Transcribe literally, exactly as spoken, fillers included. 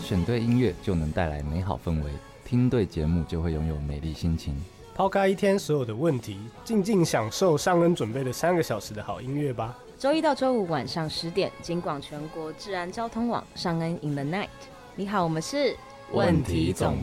选对音乐就能带来美好氛围，听对节目就会拥有美丽心情。 抛开一天所有的问题，静静享受尚恩准备的三个小时的好音乐吧。 周一到周五晚上十点，警广全国治安交通网尚恩 in the night。你好，我们是问题总